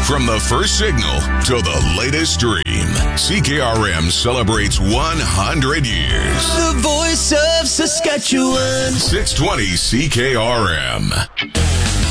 From the first signal to the latest stream, CKRM celebrates 100 years. The voice of Saskatchewan. 620 CKRM.